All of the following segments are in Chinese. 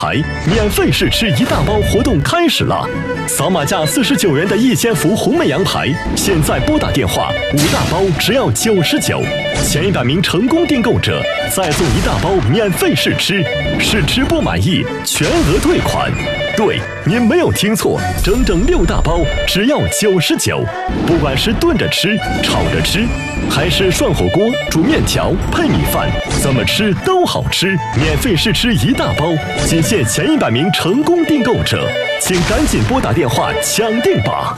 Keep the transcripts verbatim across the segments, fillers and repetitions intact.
牌免费试吃一大包活动开始了，扫码价四十九元的一千伏红焖羊排，现在拨打电话，五大包只要九十九，前一百名成功订购者再送一大包免费试吃，试吃不满意全额退款。对，您没有听错，整整六大包只要九十九，不管是炖着吃、炒着吃，还是涮火锅、煮面条、配米饭，怎么吃都好吃。免费试吃一大包，仅限前一百名成功订购者，请赶紧拨打电话抢订吧。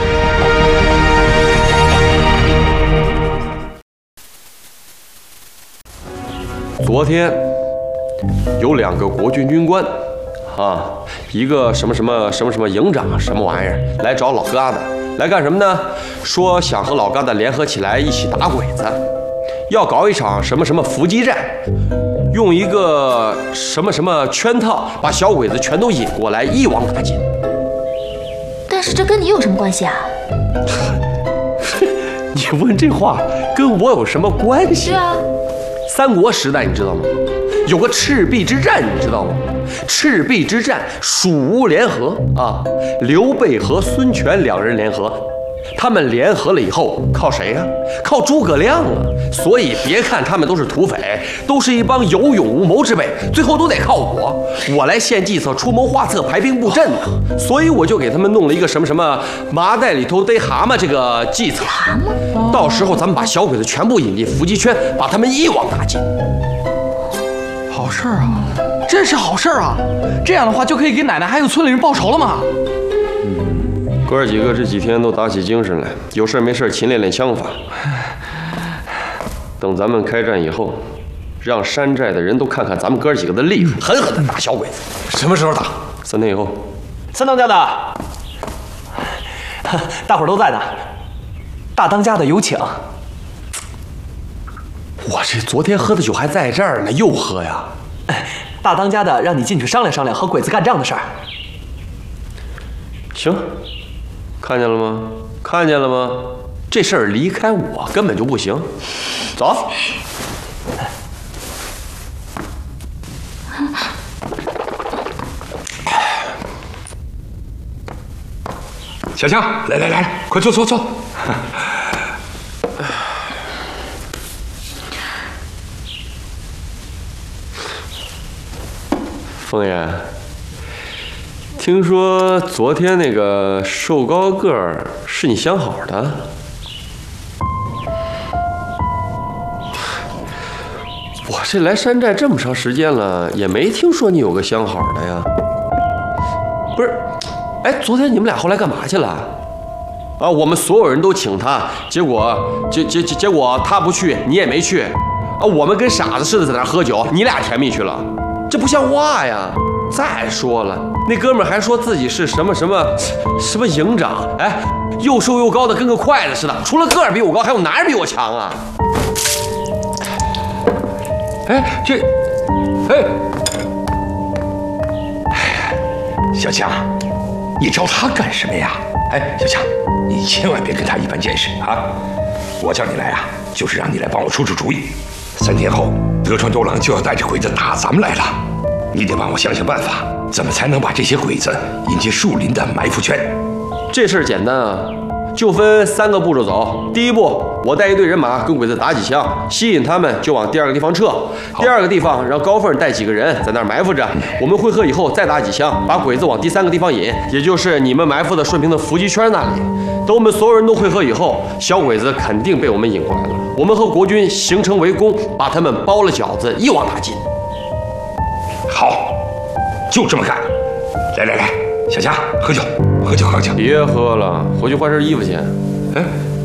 昨天有两个国军军官。 啊，一个什么什么什么什么营长什么玩意儿来找老疙瘩，来干什么呢？说想和老疙瘩联合起来一起打鬼子，要搞一场什么什么伏击战，用一个什么什么圈套把小鬼子全都引过来，一网打尽。 但是这跟你有什么关系啊？ 你问这话跟我有什么关系？ 是啊， 三国时代你知道吗？有个赤壁之战，你知道吗？ 赤壁之战，蜀吴联合啊，刘备和孙权两人联合，他们联合了以后，靠谁呀、啊？靠诸葛亮啊！所以别看他们都是土匪，都是一帮有勇无谋之辈，最后都得靠我，我来献计策、出谋划策、排兵布阵呢。所以我就给他们弄了一个什么什么麻袋里头逮蛤蟆这个计策， 蛤蟆， 到时候咱们把小鬼子全部引进伏击圈，把他们一网打尽。 好事儿啊！ 这是好事儿啊！这样的话就可以给奶奶还有村里人报仇了嘛。 嗯，哥儿几个这几天都打起精神来，有事没事勤练练枪法。等咱们开战以后，让山寨的人都看看咱们哥儿几个的厉害，狠狠的打小鬼子。 什么时候打？ 三天以后。 三当家的，大伙儿都在呢。大当家的有请。 我这昨天喝的酒还在这儿呢，又喝呀。 大当家的让你进去商量商量和鬼子干仗的事儿。 行，看见了吗？看见了吗？这事儿离开我根本就不行。走。 小强，来来来，快坐坐坐。 凤爷，听说昨天那个瘦高个儿是你相好的？我这来山寨这么长时间了，也没听说你有个相好的呀。不是，哎，昨天你们俩后来干嘛去了？啊，我们所有人都请他，结果结结结结果他不去，你也没去。啊，我们跟傻子似的在那喝酒，你俩甜蜜去了。 这不像话呀！再说了，那哥们儿还说自己是什么什么什么营长，哎，又瘦又高的，跟个筷子似的。除了个儿比我高，还有哪儿比我强啊？ 哎，这，哎，哎，小强，你找他干什么呀？哎，小强，你千万别跟他一般见识啊！我叫你来啊，就是让你来帮我出出主意。 三天后，德川周郎就要带着鬼子打咱们来了，你得帮我想想办法，怎么才能把这些鬼子引进树林的埋伏圈？ 这事儿简单啊，就分三个步骤走。第一步，我带一队人马跟鬼子打几枪，吸引他们就往第二个地方撤。第二个地方让高凤带几个人在那儿埋伏着，我们会合以后再打几枪，把鬼子往第三个地方引，也就是你们埋伏的顺平的伏击圈那里。等我们所有人都汇合以后，小鬼子肯定被我们引过来了。 我们和国军形成围攻，把他们包了饺子，一网打尽。 好，就这么干。来来来，小强，喝酒，喝酒，喝酒。 别喝了，回去换身衣服去。 哎，